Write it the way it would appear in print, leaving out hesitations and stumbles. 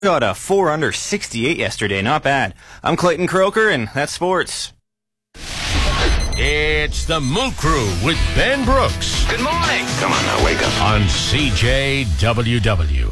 Got a 4 under 68 yesterday. Not bad. I'm Clayton Croker, and that's sports. It's the Moon Crew with Ben Brooks. Good morning. Come on now, wake up. On CJWW.